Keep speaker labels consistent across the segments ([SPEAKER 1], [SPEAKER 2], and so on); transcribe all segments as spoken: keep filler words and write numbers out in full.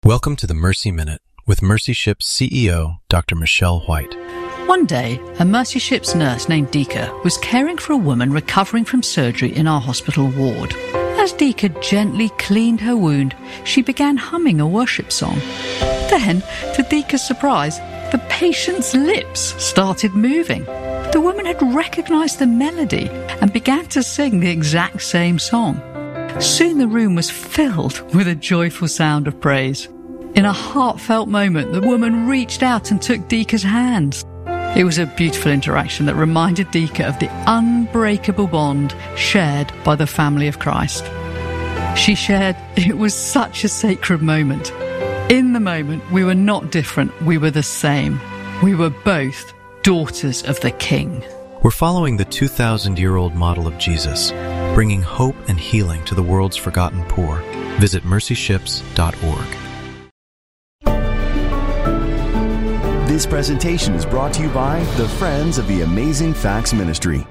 [SPEAKER 1] Welcome to the Mercy Minute with Mercy Ships C E O, Doctor Michelle White.
[SPEAKER 2] One day, a Mercy Ships nurse named Dika was caring for a woman recovering from surgery in our hospital ward. As Dika gently cleaned her wound, she began humming a worship song. Then, to Dika's surprise, the patient's lips started moving. The woman had recognized the melody and began to sing the exact same song. Soon the room was filled with a joyful sound of praise. In a heartfelt moment, the woman reached out and took Dika's hands. It was a beautiful interaction that reminded Dika of the unbreakable bond shared by the family of Christ. She shared, it was such a sacred moment. In the moment, we were not different, we were the same. We were both daughters of the King.
[SPEAKER 1] We're following the two thousand year old model of Jesus, bringing hope and healing to the world's forgotten poor. Visit mercy ships dot org.
[SPEAKER 3] This presentation is brought to you by the Friends of the Amazing Facts Ministry.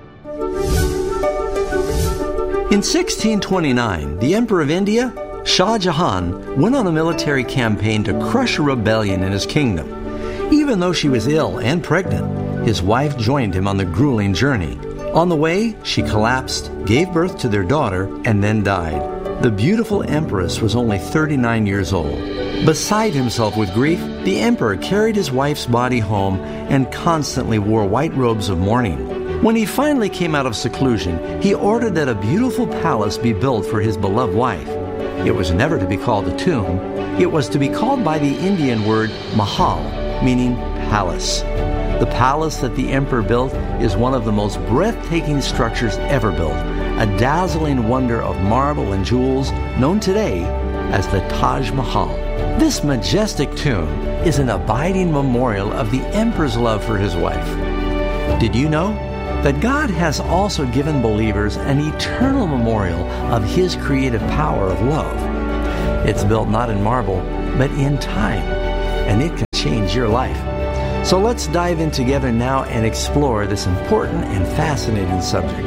[SPEAKER 4] In sixteen twenty-nine, the Emperor of India, Shah Jahan, went on a military campaign to crush a rebellion in his kingdom. Even though she was ill and pregnant, his wife joined him on the grueling journey. On the way, she collapsed, gave birth to their daughter, and then died. The beautiful empress was only thirty-nine years old. Beside himself with grief, the emperor carried his wife's body home and constantly wore white robes of mourning. When he finally came out of seclusion, he ordered that a beautiful palace be built for his beloved wife. It was never to be called a tomb. It was to be called by the Indian word mahal, meaning palace. The palace that the emperor built is one of the most breathtaking structures ever built, a dazzling wonder of marble and jewels known today as the Taj Mahal. This majestic tomb is an abiding memorial of the emperor's love for his wife. Did you know that God has also given believers an eternal memorial of His creative power of love? It's built not in marble, but in time, and it can change your life. So let's dive in together now and explore this important and fascinating subject.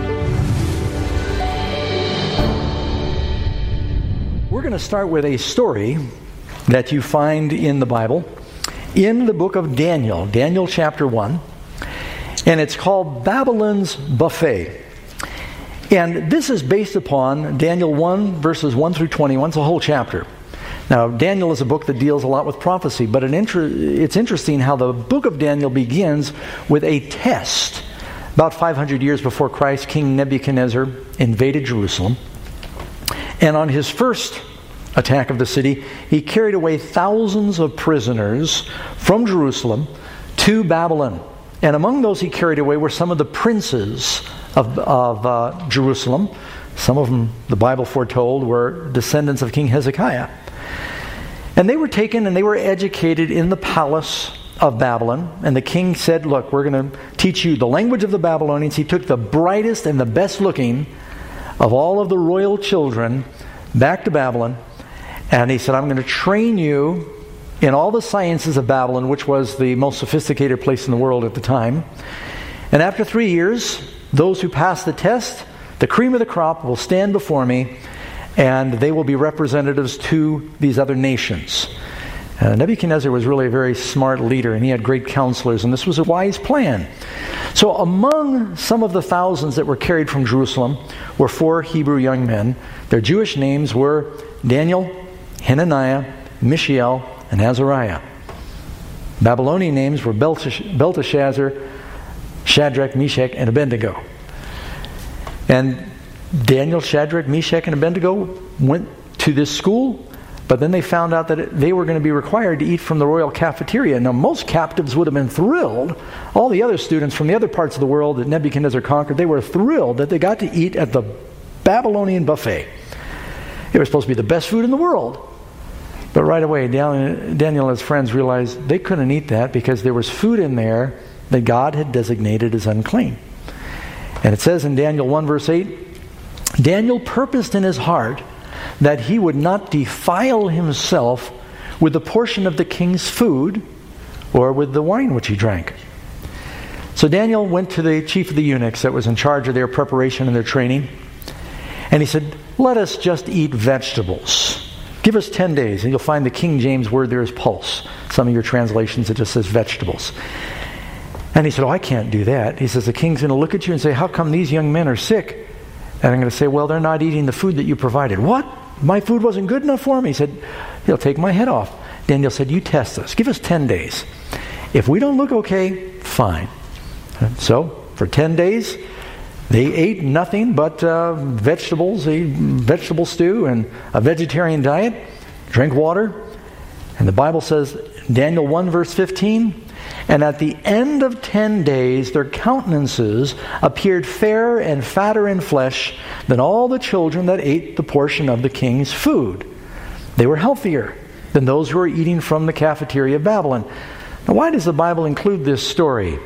[SPEAKER 4] We're going to start with a story that you find in the Bible, in the book of Daniel, Daniel chapter one, and it's called Babylon's Buffet. And this is based upon Daniel one, verses one through twenty-one. It's a whole chapter. Now, Daniel is a book that deals a lot with prophecy, but an inter- it's interesting how the book of Daniel begins with a test. About five hundred years before Christ, King Nebuchadnezzar invaded Jerusalem. And on his first attack of the city, he carried away thousands of prisoners from Jerusalem to Babylon. And among those he carried away were some of the princes of, of uh, Jerusalem. Some of them, the Bible foretold, were descendants of King Hezekiah. And they were taken and they were educated in the palace of Babylon. And the king said, look, we're going to teach you the language of the Babylonians. He took the brightest and the best looking of all of the royal children back to Babylon. And he said, I'm going to train you in all the sciences of Babylon, which was the most sophisticated place in the world at the time. And after three years, those who pass the test, the cream of the crop, will stand before me, and they will be representatives to these other nations. Uh, Nebuchadnezzar was really a very smart leader, and he had great counselors, and this was a wise plan. So among some of the thousands that were carried from Jerusalem were four Hebrew young men. Their Jewish names were Daniel, Hananiah, Mishael, and Azariah. Babylonian names were Beltesh- Belteshazzar, Shadrach, Meshach, and Abednego. And Daniel, Shadrach, Meshach, and Abednego went to this school, but then they found out that they were going to be required to eat from the royal cafeteria. Now, most captives would have been thrilled. All the other students from the other parts of the world that Nebuchadnezzar conquered, they were thrilled that they got to eat at the Babylonian buffet. It was supposed to be the best food in the world. But right away, Daniel and his friends realized they couldn't eat that because there was food in there that God had designated as unclean. And it says in Daniel one verse eight, Daniel purposed in his heart that he would not defile himself with the portion of the king's food or with the wine which he drank. So Daniel went to the chief of the eunuchs that was in charge of their preparation and their training, and he said, let us just eat vegetables. Give us ten days, and you'll find the King James word there is pulse. Some of your translations, it just says vegetables. And he said, oh, I can't do that. He says, the king's going to look at you and say, how come these young men are sick? And I'm going to say, well, they're not eating the food that you provided. What? My food wasn't good enough for them? He said, he'll take my head off. Daniel said, you test us. Give us ten days. If we don't look okay, fine. So, for ten days, they ate nothing but uh, vegetables, a vegetable stew, and a vegetarian diet, drank water. And the Bible says, Daniel one verse fifteen, and at the end of ten days their countenances appeared fairer and fatter in flesh than all the children that ate the portion of the king's food. They were healthier than those who were eating from the cafeteria of Babylon. Now, why does the Bible include this story?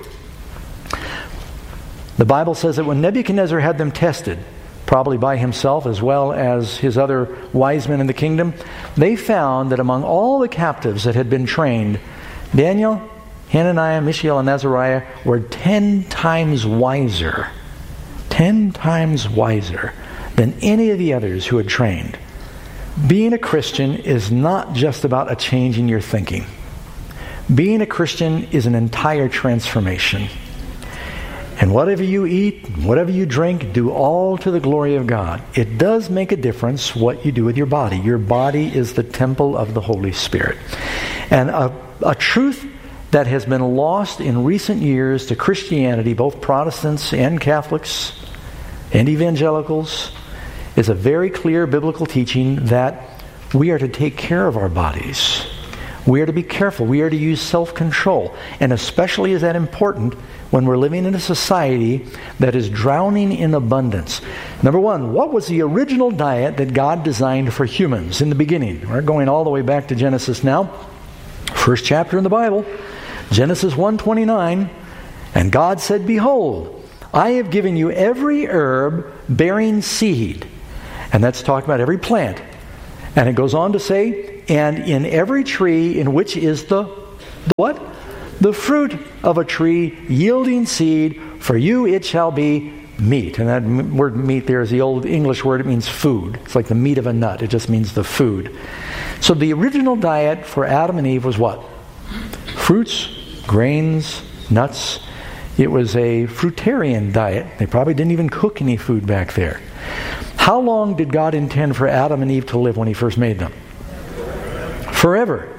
[SPEAKER 4] The Bible says that when Nebuchadnezzar had them tested, probably by himself as well as his other wise men in the kingdom, they found that among all the captives that had been trained, Daniel, Hananiah, Mishael, and Azariah were ten times wiser, ten times wiser than any of the others who had trained. Being a Christian is not just about a change in your thinking. Being a Christian is an entire transformation. And whatever you eat, whatever you drink, do all to the glory of God. It does make a difference what you do with your body. Your body is the temple of the Holy Spirit. And a, a truth that has been lost in recent years to Christianity, both Protestants and Catholics and evangelicals, is a very clear biblical teaching that we are to take care of our bodies. We are to be careful. We are to use self-control. And especially is that important when we're living in a society that is drowning in abundance. Number one, what was the original diet that God designed for humans in the beginning? We're going all the way back to Genesis now. First chapter in the Bible, Genesis one twenty-nine. And God said, behold, I have given you every herb bearing seed. And that's talking about every plant. And it goes on to say, and in every tree in which is the, the what? The fruit of a tree yielding seed, for you it shall be meat. And that word meat there is the old English word. It means food. It's like the meat of a nut. It just means the food. So the original diet for Adam and Eve was what? Fruits, grains, nuts. It was a fruitarian diet. They probably didn't even cook any food back there. How long did God intend for Adam and Eve to live when He first made them? Forever.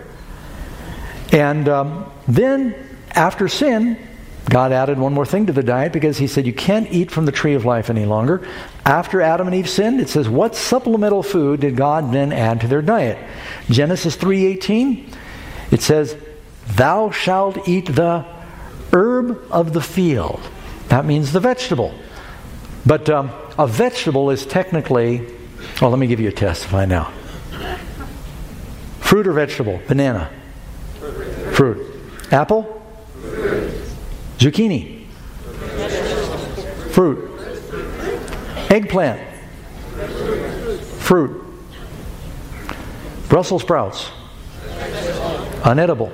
[SPEAKER 4] And um, then, after sin, God added one more thing to the diet because He said you can't eat from the tree of life any longer. After Adam and Eve sinned, it says, what supplemental food did God then add to their diet? Genesis three eighteen, it says, thou shalt eat the herb of the field. That means the vegetable. But um, a vegetable is technically, well, let me give you a test to find out. Fruit or vegetable? Banana. Fruit. Apple? Fruit. Zucchini? Fruit. Eggplant? Fruit. Brussels sprouts? Unedible.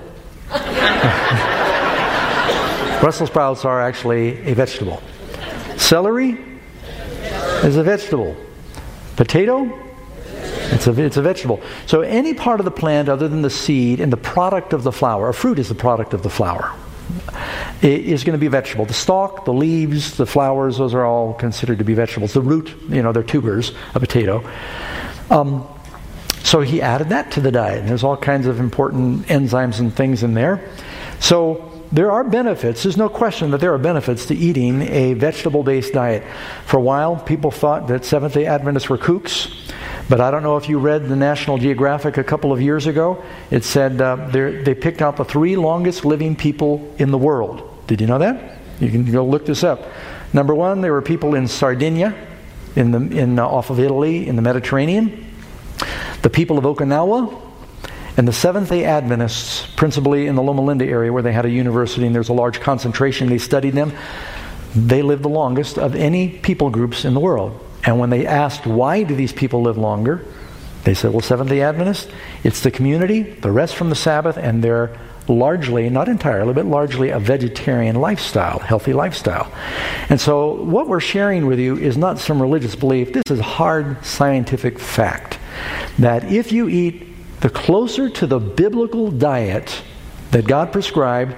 [SPEAKER 4] Brussels sprouts are actually a vegetable. Celery is a vegetable. Potato? It's a, it's a vegetable. So any part of the plant other than the seed and the product of the flower, a fruit is the product of the flower, it is going to be a vegetable. The stalk, the leaves, the flowers, those are all considered to be vegetables. The root, you know, they're tubers, a potato. Um, so he added that to the diet. And there's all kinds of important enzymes and things in there. So there are benefits. There's no question that there are benefits to eating a vegetable-based diet. For a while, people thought that Seventh-day Adventists were kooks. But I don't know if you read the National Geographic a couple of years ago. It said uh, they picked out the three longest living people in the world. Did you know that? You can go look this up. Number one, there were people in Sardinia, in the in uh, off of Italy, in the Mediterranean. The people of Okinawa, and the Seventh-day Adventists, principally in the Loma Linda area where they had a university and there's a large concentration. They studied them. They lived the longest of any people groups in the world. And when they asked, why do these people live longer? They said, well, Seventh-day Adventists, it's the community, the rest from the Sabbath, and they're largely, not entirely, but largely a vegetarian lifestyle, healthy lifestyle. And so what we're sharing with you is not some religious belief. This is hard scientific fact. that if you eat the closer to the biblical diet that God prescribed,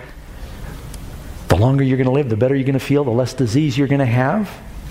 [SPEAKER 4] the longer you're going to live, the better you're going to feel, the less disease you're going to have.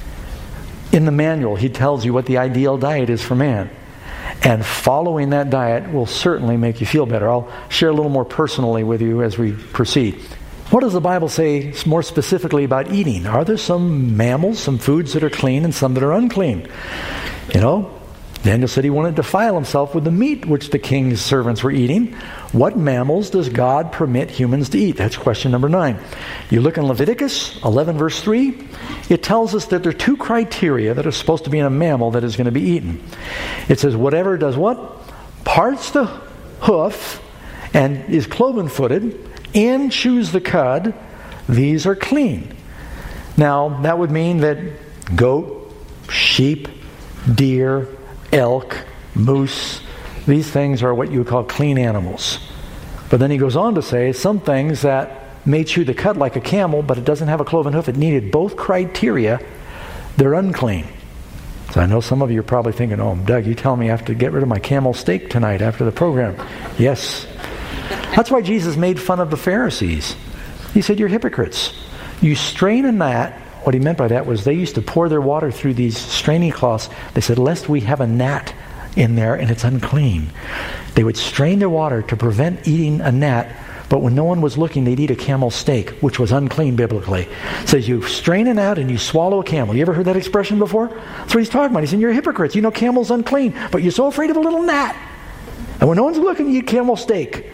[SPEAKER 4] In the manual, he tells you what the ideal diet is for man. And following that diet will certainly make you feel better. I'll share a little more personally with you as we proceed. What does the Bible say more specifically about eating? Are there some mammals, some foods that are clean and some that are unclean? You know, Daniel said he wouldn't defile himself with the meat which the king's servants were eating. What mammals does God permit humans to eat? That's question number nine. You look in Leviticus eleven verse three, it tells us that there are two criteria that are supposed to be in a mammal that is going to be eaten. It says whatever does what? Parts the hoof and is cloven-footed and chews the cud, these are clean. Now, that would mean that goat, sheep, deer, elk, moose, these things are what you would call clean animals. But then he goes on to say some things that may chew the cud like a camel, but it doesn't have a cloven hoof. It needed both criteria. They're unclean. So I know some of you are probably thinking, oh, Doug, you tell me I have to get rid of my camel steak tonight after the program. Yes. That's why Jesus made fun of the Pharisees. He said, you're hypocrites. You strain a gnat. What he meant by that was they used to pour their water through these straining cloths. They said, lest we have a gnat in there and it's unclean. They would strain their water to prevent eating a gnat, but when no one was looking, they'd eat a camel steak, which was unclean biblically. It says you strain a gnat and you swallow a camel. You ever heard that expression before? That's what he's talking about. He said, you're hypocrites. You know camel's unclean, but you're so afraid of a little gnat. And when no one's looking, you eat camel steak.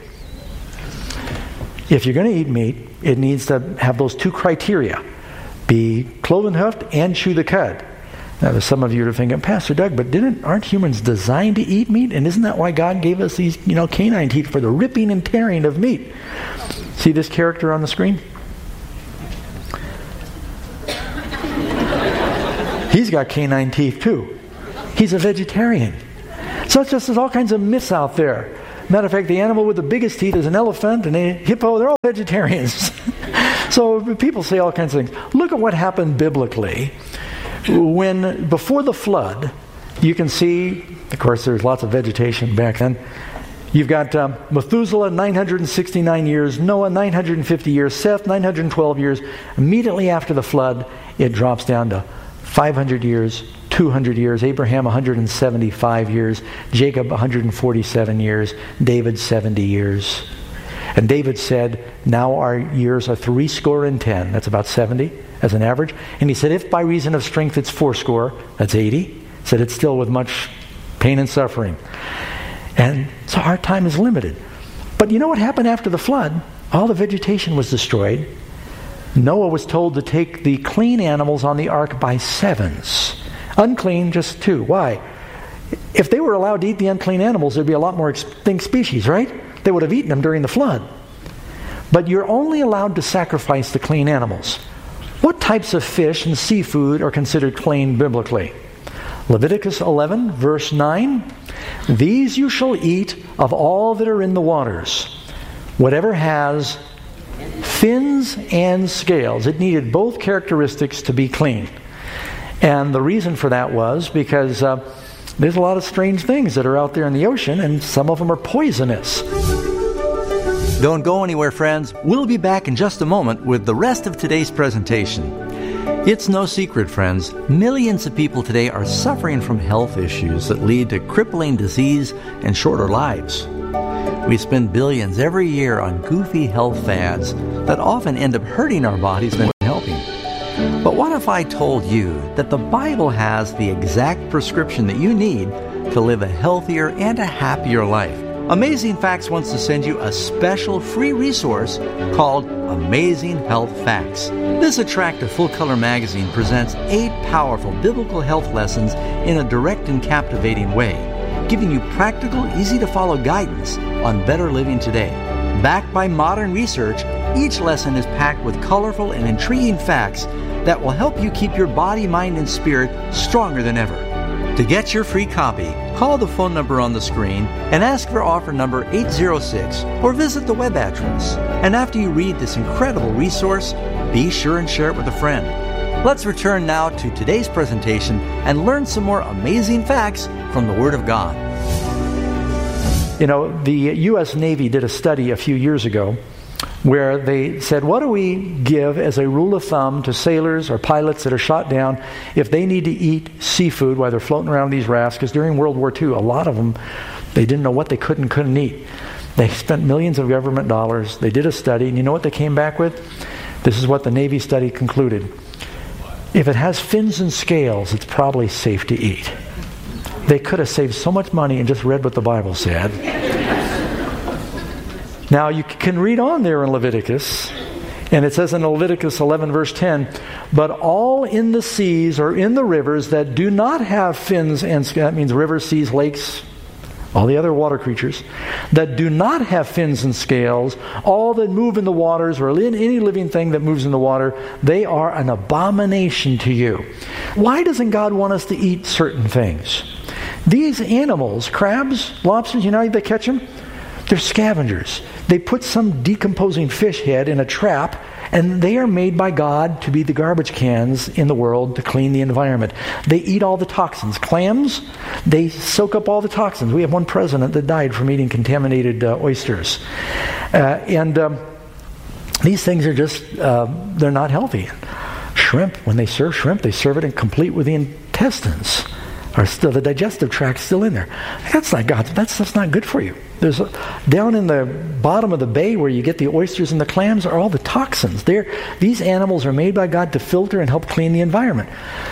[SPEAKER 4] If you're going to eat meat, it needs to have those two criteria. Be cloven-hoofed and chew the cud. Now, some of you are thinking, Pastor Doug, but didn't aren't humans designed to eat meat? And isn't that why God gave us these, you know, canine teeth for the ripping and tearing of meat? See this character on the screen? He's got canine teeth too. He's a vegetarian. So it's just there's all kinds of myths out there. Matter of fact, the animal with the biggest teeth is an elephant and a hippo. They're all vegetarians. So people say all kinds of things. Look at what happened biblically. When, before the flood, you can see, of course, there's lots of vegetation back then. You've got um, Methuselah, nine hundred sixty-nine years, Noah, nine hundred fifty years, Seth, nine hundred twelve years. Immediately after the flood, it drops down to five hundred years, two hundred years, Abraham one hundred seventy-five years, Jacob one hundred forty-seven years, David seventy years. And David said, now our years are three score and ten. That's about seventy as an average. And he said, if by reason of strength it's four score, that's eighty. He said it's still with much pain and suffering. And so our time is limited. But you know what happened after the flood? All the vegetation was destroyed. Noah was told to take the clean animals on the ark by sevens. Unclean, just two. Why? If they were allowed to eat the unclean animals, there'd be a lot more extinct species, right? They would have eaten them during the flood. But you're only allowed to sacrifice the clean animals. What types of fish and seafood are considered clean biblically? Leviticus eleven, verse nine. These you shall eat of all that are in the waters, whatever has fins and scales. It needed both characteristics to be clean. And the reason for that was because uh, there's a lot of strange things that are out there in the ocean, and some of them are poisonous.
[SPEAKER 5] Don't go anywhere, friends. We'll be back in just a moment with the rest of today's presentation. It's no secret, friends, millions of people today are suffering from health issues that lead to crippling disease and shorter lives. We spend billions every year on goofy health fads that often end up hurting our bodies than helping. But what if I told you that the Bible has the exact prescription that you need to live a healthier and a happier life? Amazing Facts wants to send you a special free resource called Amazing Health Facts. This attractive full-color magazine presents eight powerful biblical health lessons in a direct and captivating way, giving you practical, easy-to-follow guidance on better living today. Backed by modern research, each lesson is packed with colorful and intriguing facts that will help you keep your body, mind, and spirit stronger than ever. To get your free copy, call the phone number on the screen and ask for offer number eight zero six or visit the web address. And after you read this incredible resource, be sure and share it with a friend. Let's return now to today's presentation and learn some more amazing facts from the Word of God.
[SPEAKER 4] You know, the U S Navy did a study a few years ago where they said, what do we give as a rule of thumb to sailors or pilots that are shot down if they need to eat seafood while they're floating around these rafts? Because during World War Two, a lot of them, they didn't know what they could and couldn't eat. They spent millions of government dollars. They did a study, and you know what they came back with? This is what the Navy study concluded. If it has fins and scales, it's probably safe to eat. They could have saved so much money and just read what the Bible said. Now, you can read on there in Leviticus, and it says in Leviticus eleven, verse ten, but all in the seas or in the rivers that do not have fins and scales, that means rivers, seas, lakes, all the other water creatures, that do not have fins and scales, all that move in the waters, or any living thing that moves in the water, they are an abomination to you. Why doesn't God want us to eat certain things? These animals, crabs, lobsters, you know how they catch them? They're scavengers. They put some decomposing fish head in a trap, and they are made by God to be the garbage cans in the world to clean the environment. They eat all the toxins. Clams, they soak up all the toxins. We have one president that died from eating contaminated uh, oysters. Uh, and um, these things are just, uh, they're not healthy. Shrimp, when they serve shrimp, they serve it in complete with the intestines. Or still the digestive tract still in there. That's not God. That stuff's not good for you. There's a, down in the bottom of the bay where you get the oysters and the clams are all the toxins. They're, these animals are made by God to filter and help clean the environment.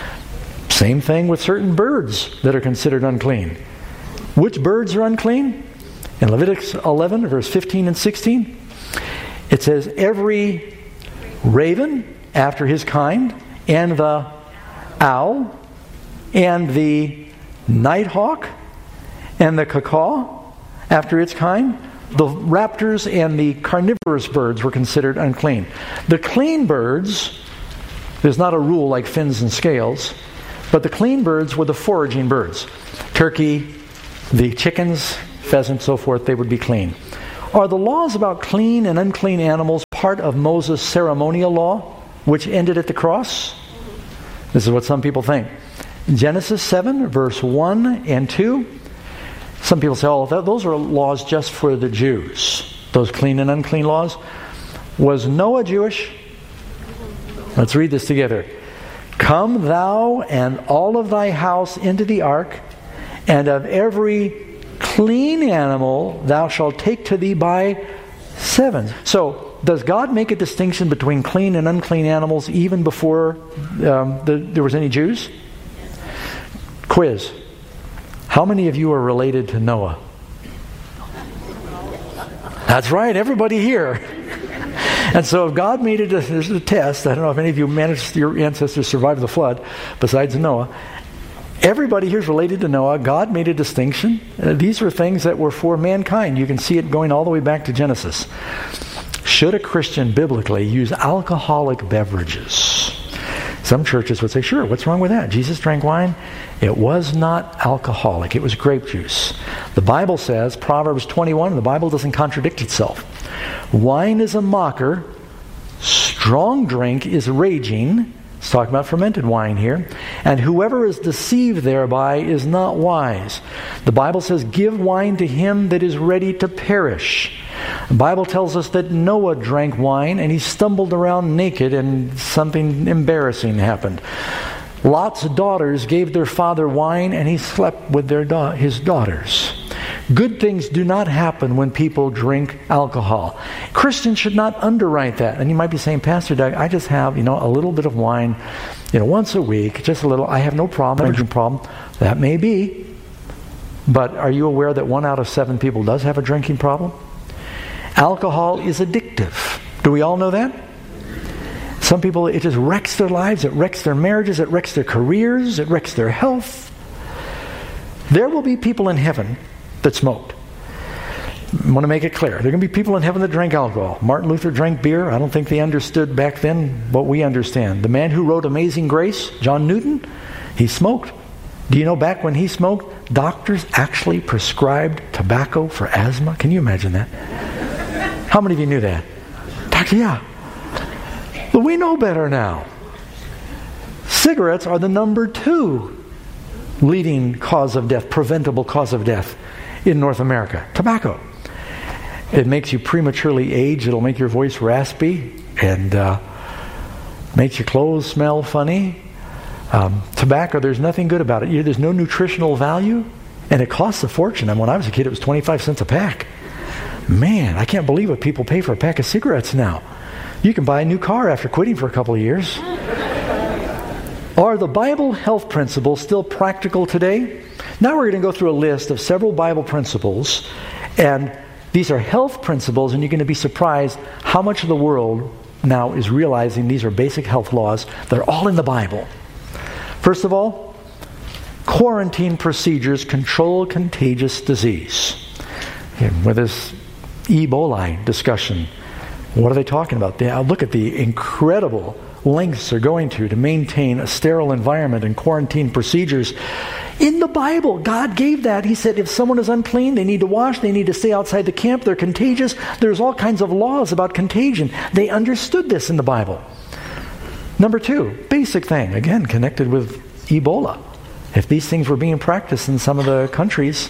[SPEAKER 4] Same thing with certain birds that are considered unclean. Which birds are unclean? In Leviticus eleven, verse fifteen and sixteen, it says, every raven after his kind, and the owl, and the nighthawk, and the cacaw after its kind, the raptors and the carnivorous birds were considered unclean. The clean birds, there's not a rule like fins and scales, but the clean birds were the foraging birds. Turkey, the chickens, pheasant, so forth, they would be clean. Are the laws about clean and unclean animals part of Moses' ceremonial law, which ended at the cross? This is what some people think. Genesis seven, verse one and two. Some people say, oh, th- those are laws just for the Jews. Those clean and unclean laws. Was Noah Jewish? Let's read this together. Come thou and all of thy house into the ark, and of every clean animal thou shalt take to thee by sevens. So, does God make a distinction between clean and unclean animals even before um, the, there was any Jews? Quiz. How many of you are related to Noah? That's right, everybody here. And so if God made it, there's a test. I don't know if any of you managed, your ancestors survived the flood, besides Noah. Everybody here is related to Noah. God made a distinction. Uh, these were things that were for mankind. You can see it going all the way back to Genesis. Should a Christian biblically use alcoholic beverages? Some churches would say, sure, what's wrong with that? Jesus drank wine. It was not alcoholic. It was grape juice. The Bible says, Proverbs twenty-one, the Bible doesn't contradict itself. Wine is a mocker. Strong drink is raging. It's talking about fermented wine here. And whoever is deceived thereby is not wise. The Bible says, give wine to him that is ready to perish. The Bible tells us that Noah drank wine and he stumbled around naked and something embarrassing happened. Lot's daughters gave their father wine and he slept with their da- his daughters. Good things do not happen when people drink alcohol. Christians should not underwrite that. And you might be saying, Pastor Doug, I just have, you know, a little bit of wine, you know, once a week, just a little. I have no problem, drinking problem. That may be. But are you aware that one out of seven people does have a drinking problem? Alcohol is addictive. Do we all know that? Some people, it just wrecks their lives, it wrecks their marriages, it wrecks their careers, it wrecks their health. There will be people in heaven that smoked. I want to make it clear. There are going to be people in heaven that drank alcohol. Martin Luther drank beer. I don't think they understood back then what we understand. The man who wrote Amazing Grace, John Newton, he smoked. Do you know back when he smoked, doctors actually prescribed tobacco for asthma? Can you imagine that? How many of you knew that? Doctor, yeah. But we know better now. Cigarettes are the number two leading cause of death, preventable cause of death. in North America? Tobacco. It makes you prematurely age. It'll make your voice raspy and uh, makes your clothes smell funny. Um, tobacco, there's nothing good about it. There's no nutritional value, and it costs a fortune. And when I was a kid, it was twenty-five cents a pack. Man, I can't believe what people pay for a pack of cigarettes now. You can buy a new car after quitting for a couple of years. Are the Bible health principles still practical today? Now we're going to go through a list of several Bible principles, and these are health principles, and you're going to be surprised how much of the world now is realizing these are basic health laws. They're all in the Bible. First of all, quarantine procedures control contagious disease. And with this Ebola discussion, what are they talking about? They, look at the incredible lengths they're going to to maintain a sterile environment and quarantine procedures. In the Bible, God gave that. He said if someone is unclean, they need to wash, they need to stay outside the camp, they're contagious. There's all kinds of laws about contagion. They understood this in the Bible. Number two, basic thing, again, connected with Ebola. If these things were being practiced in some of the countries,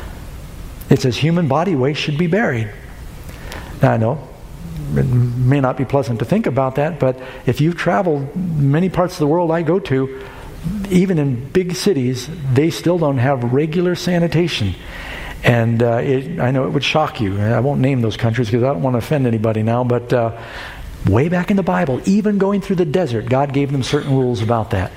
[SPEAKER 4] it says human body waste should be buried. Now, I know it may not be pleasant to think about that, but if you've traveled many parts of the world I go to, even in big cities, they still don't have regular sanitation. And uh, it, I know it would shock you. I won't name those countries because I don't want to offend anybody now, but uh, way back in the Bible, even going through the desert, God gave them certain rules about that.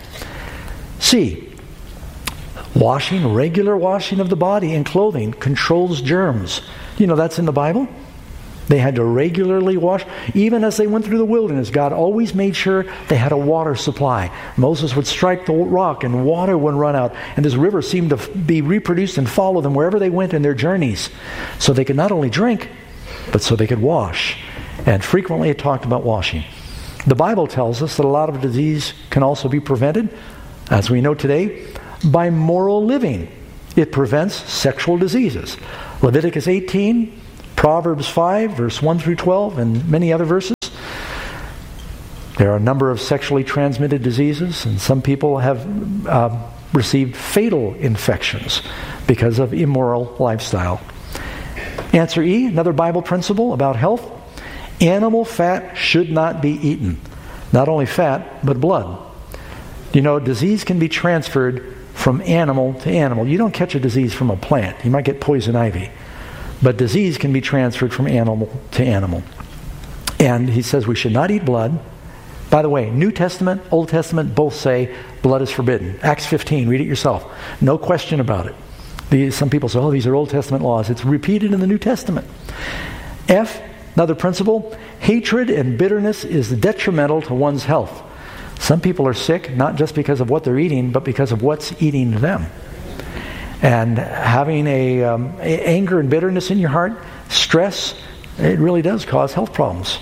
[SPEAKER 4] C, washing, regular washing of the body and clothing controls germs. You know that's in the Bible? They had to regularly wash. Even as they went through the wilderness, God always made sure they had a water supply. Moses would strike the rock and water would run out. And this river seemed to be reproduced and follow them wherever they went in their journeys. So they could not only drink, but so they could wash. And frequently it talked about washing. The Bible tells us that a lot of disease can also be prevented, as we know today, by moral living. It prevents sexual diseases. Leviticus eighteen, Proverbs five, verse one through twelve, and many other verses. There are a number of sexually transmitted diseases, and some people have uh, received fatal infections because of immoral lifestyle. Answer E, another Bible principle about health. Animal fat should not be eaten. Not only fat, but blood. You know, disease can be transferred from animal to animal. You don't catch a disease from a plant. You might get poison ivy. But disease can be transferred from animal to animal. And he says we should not eat blood. By the way, New Testament, Old Testament both say blood is forbidden. Acts fifteen, read it yourself. No question about it. These, some people say, oh, these are Old Testament laws. It's repeated in the New Testament. F, another principle, hatred and bitterness is detrimental to one's health. Some people are sick not just because of what they're eating, but because of what's eating them. And having a, um, a anger and bitterness in your heart, stress, it really does cause health problems.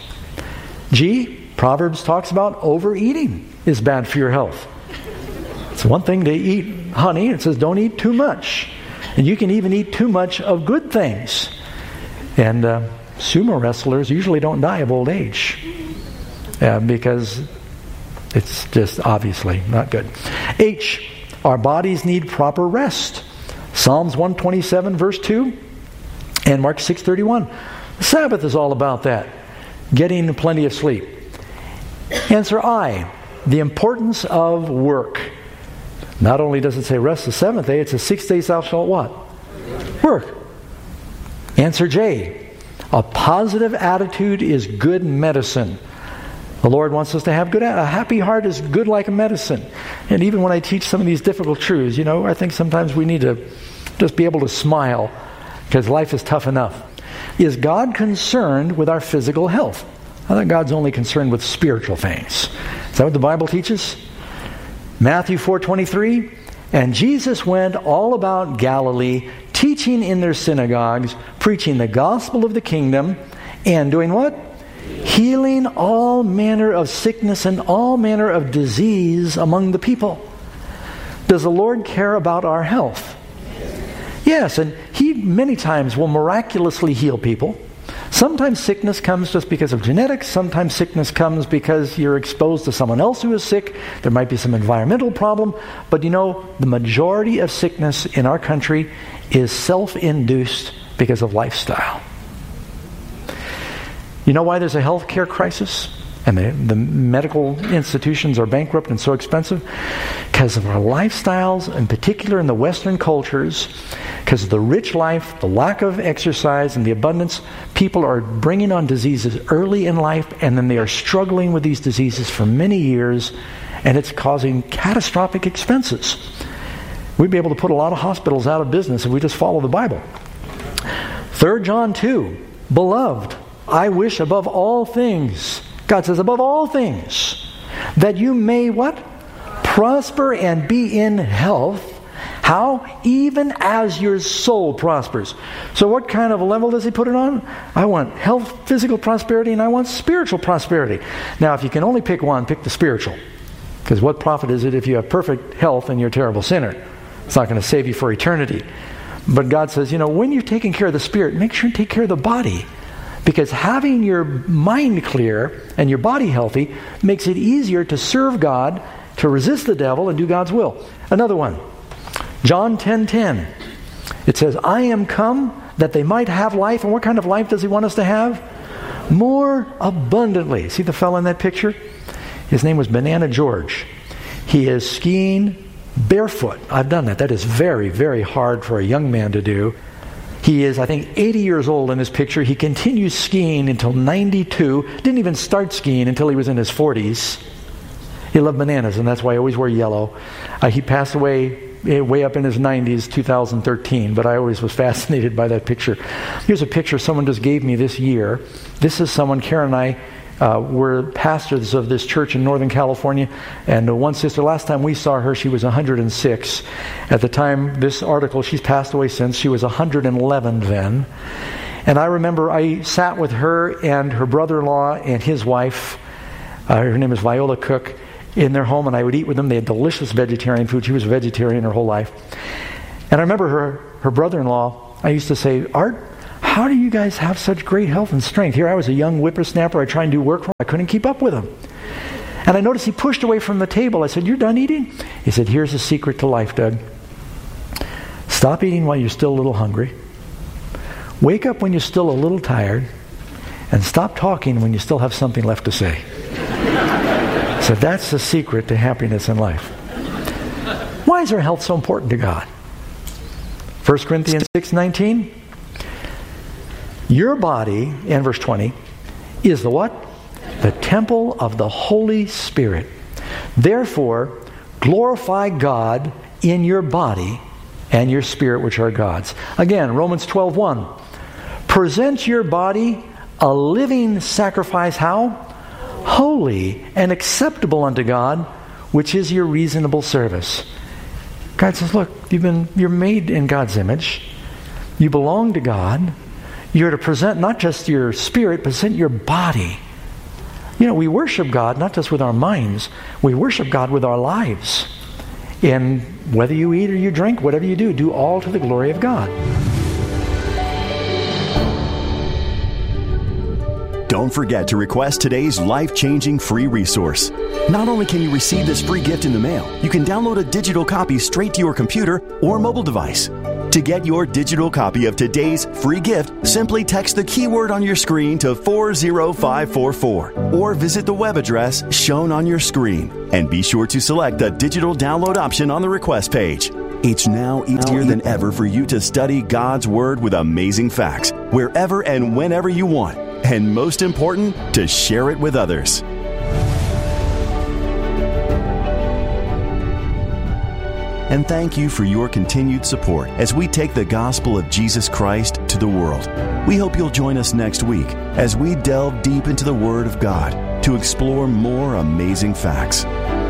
[SPEAKER 4] G, Proverbs talks about overeating is bad for your health. It's one thing to eat honey. It says don't eat too much. And you can even eat too much of good things. And uh, sumo wrestlers usually don't die of old age uh, because it's just obviously not good. H, our bodies need proper rest. Psalms one twenty-seven, verse two, and Mark six thirty-one. The Sabbath is all about that, getting plenty of sleep. Answer I, the importance of work. Not only does it say rest the seventh day, it says six days thou shalt what? Work. Answer J, a positive attitude is good medicine. The Lord wants us to have good. A happy heart is good like a medicine. And even when I teach some of these difficult truths, you know, I think sometimes we need to just be able to smile because life is tough enough. Is God concerned with our physical health? I think God's only concerned with spiritual things. Is that what the Bible teaches? Matthew four twenty-three, and Jesus went all about Galilee, teaching in their synagogues, preaching the gospel of the kingdom, and doing what? Healing all manner of sickness and all manner of disease among the people. Does the Lord care about our health? Yes, and He many times will miraculously heal people. Sometimes sickness comes just because of genetics. Sometimes sickness comes because you're exposed to someone else who is sick. There might be some environmental problem. But you know, the majority of sickness in our country is self-induced because of lifestyle. You know why there's a healthcare crisis? And the, the medical institutions are bankrupt and so expensive? Because of our lifestyles, in particular in the Western cultures, because of the rich life, the lack of exercise, and the abundance, people are bringing on diseases early in life, and then they are struggling with these diseases for many years, and it's causing catastrophic expenses. We'd be able to put a lot of hospitals out of business if we just follow the Bible. Third John two, Beloved, I wish above all things, God says, above all things, that you may what? Prosper and be in health. How? Even as your soul prospers. So what kind of a level does he put it on? I want health, physical prosperity, and I want spiritual prosperity. Now, if you can only pick one, pick the spiritual. Because what profit is it if you have perfect health and you're a terrible sinner? It's not going to save you for eternity. But God says, you know, when you're taking care of the spirit, make sure you take care of the body. Because having your mind clear and your body healthy makes it easier to serve God, to resist the devil, and do God's will. Another one, John ten ten. It says, I am come that they might have life. And what kind of life does he want us to have? More abundantly. See the fellow in that picture? His name was Banana George. He is skiing barefoot. I've done that. That is very, very hard for a young man to do. He is, I think, eighty years old in this picture. He continues skiing until ninety-two. Didn't even start skiing until he was in his forties. He loved bananas, and that's why I always wear yellow. Uh, he passed away uh, way up in his nineties, two thousand thirteen, but I always was fascinated by that picture. Here's a picture someone just gave me this year. This is someone, Karen and I, Uh, we're pastors of this church in Northern California, and uh, one sister, last time we saw her, she was one hundred six. At the time, this article, she's passed away since, she was one hundred eleven then. And I remember I sat with her and her brother-in-law and his wife, uh, her name is Viola Cook, in their home, and I would eat with them. They had delicious vegetarian food. She was a vegetarian her whole life. And I remember her, her brother-in-law, I used to say, Art, how do you guys have such great health and strength? Here I was a young whippersnapper. I tried to do work for him. I couldn't keep up with him. And I noticed he pushed away from the table. I said, you're done eating? He said, here's the secret to life, Doug. Stop eating while you're still a little hungry. Wake up when you're still a little tired. And stop talking when you still have something left to say. So that's the secret to happiness in life. Why is our health so important to God? First Corinthians six nineteen. Your body, in verse twenty, is the what? The temple of the Holy Spirit. Therefore, glorify God in your body and your spirit, which are God's. Again, Romans twelve one. Present your body a living sacrifice, how? Holy and acceptable unto God, which is your reasonable service. God says, look, you've been, you're made in God's image. You belong to God. You're to present not just your spirit, but present your body. You know, we worship God not just with our minds. We worship God with our lives. And whether you eat or you drink, whatever you do, do all to the glory of God.
[SPEAKER 3] Don't forget to request today's life-changing free resource. Not only can you receive this free gift in the mail, you can download a digital copy straight to your computer or mobile device. To get your digital copy of today's free gift, simply text the keyword on your screen to four zero five four four or visit the web address shown on your screen. And be sure to select the digital download option on the request page. It's now easier than ever for you to study God's Word with amazing facts, wherever and whenever you want. And most important, to share it with others. And thank you for your continued support as we take the gospel of Jesus Christ to the world. We hope you'll join us next week as we delve deep into the Word of God to explore more amazing facts.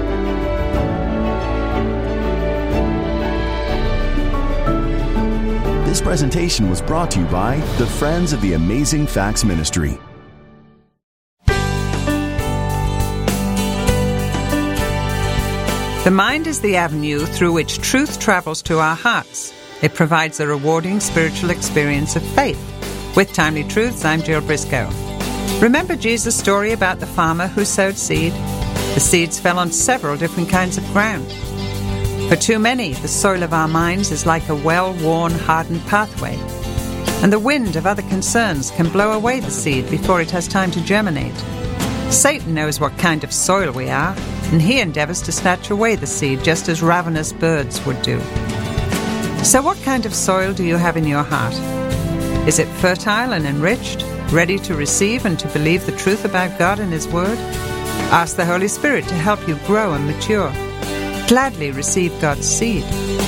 [SPEAKER 3] This presentation was brought to you by the Friends of the Amazing Facts Ministry.
[SPEAKER 6] The mind is the avenue through which truth travels to our hearts. It provides a rewarding spiritual experience of faith. With Timely Truths, I'm Jill Briscoe. Remember Jesus' story about the farmer who sowed seed? The seeds fell on several different kinds of ground. For too many, the soil of our minds is like a well-worn, hardened pathway, and the wind of other concerns can blow away the seed before it has time to germinate. Satan knows what kind of soil we are, and he endeavors to snatch away the seed just as ravenous birds would do. So what kind of soil do you have in your heart? Is it fertile and enriched, ready to receive and to believe the truth about God and His Word? Ask the Holy Spirit to help you grow and mature. Gladly receive God's seed.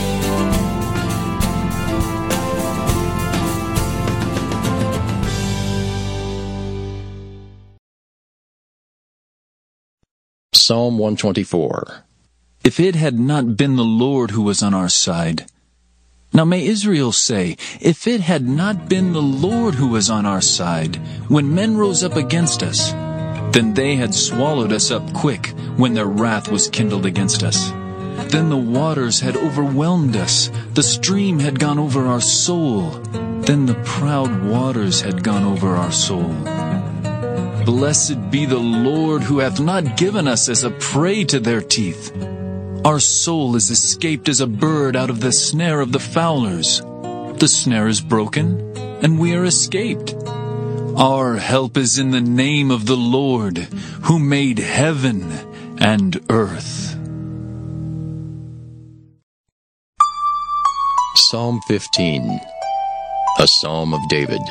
[SPEAKER 7] Psalm one twenty-four.
[SPEAKER 8] If it had not been the Lord who was on our side. Now may Israel say, if it had not been the Lord who was on our side, when men rose up against us, then they had swallowed us up quick when their wrath was kindled against us. Then the waters had overwhelmed us, the stream had gone over our soul, then the proud waters had gone over our soul. Blessed be the Lord who hath not given us as a prey to their teeth. Our soul is escaped as a bird out of the snare of the fowlers. The snare is broken, and we are escaped. Our help is in the name of the Lord, who made heaven and earth.
[SPEAKER 7] Psalm fifteen. A Psalm of David.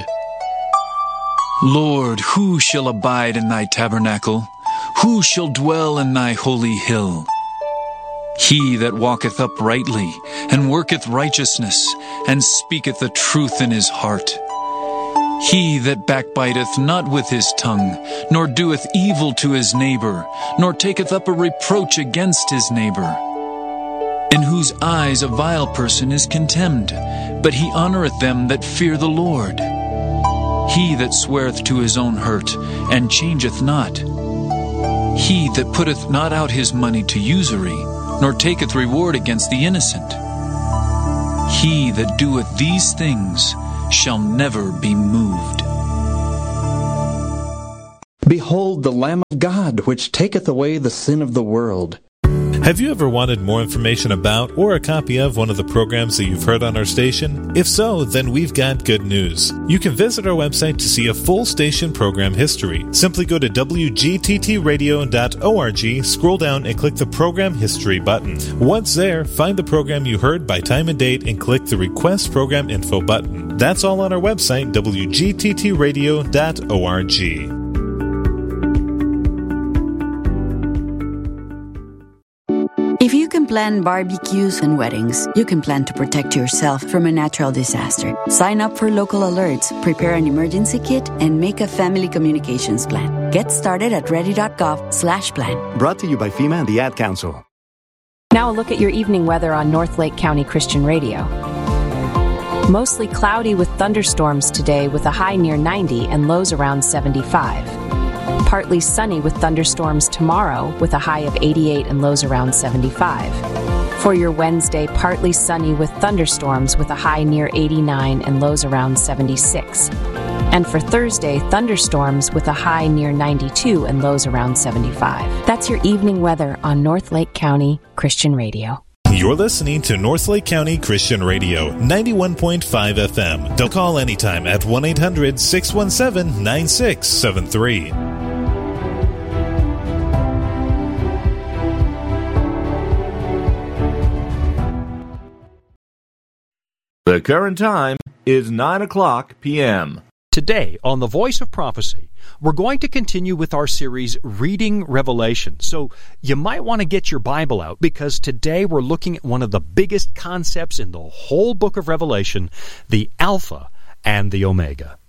[SPEAKER 8] Lord, who shall abide in thy tabernacle? Who shall dwell in thy holy hill? He that walketh uprightly, and worketh righteousness, and speaketh the truth in his heart. He that backbiteth not with his tongue, nor doeth evil to his neighbor, nor taketh up a reproach against his neighbor. In whose eyes a vile person is contemned, but he honoureth them that fear the Lord. He that sweareth to his own hurt, and changeth not. He that putteth not out his money to usury, nor taketh reward against the innocent. He that doeth these things shall never be moved.
[SPEAKER 9] Behold the Lamb of God, which taketh away the sin of the world.
[SPEAKER 10] Have you ever wanted more information about or a copy of one of the programs that you've heard on our station? If so, then we've got good news. You can visit our website to see a full station program history. Simply go to w g t t radio dot org, scroll down and click the Program History button. Once there, find the program you heard by time and date and click the Request Program Info button. That's all on our website, w g t t radio dot org.
[SPEAKER 11] If you can plan barbecues and weddings, you can plan to protect yourself from a natural disaster. Sign up for local alerts, prepare an emergency kit, and make a family communications plan. Get started at ready.gov slash plan.
[SPEAKER 12] Brought to you by FEMA and the Ad Council.
[SPEAKER 13] Now a look at your evening weather on North Lake County Christian Radio. Mostly cloudy with thunderstorms today with a high near ninety and lows around seventy-five. Partly sunny with thunderstorms tomorrow with a high of eighty-eight and lows around seventy-five. For your Wednesday, partly sunny with thunderstorms with a high near eighty-nine and lows around seventy-six. And for Thursday, thunderstorms with a high near ninety-two and lows around seventy-five. That's your evening weather on North Lake County Christian Radio.
[SPEAKER 10] You're listening to North Lake County Christian Radio, ninety-one point five F M. Don't call anytime at one eight hundred six one seven nine six seven three.
[SPEAKER 14] The current time is nine o'clock p.m.
[SPEAKER 15] Today on The Voice of Prophecy, we're going to continue with our series, Reading Revelation. So you might want to get your Bible out, because today we're looking at one of the biggest concepts in the whole book of Revelation, the Alpha and the Omega.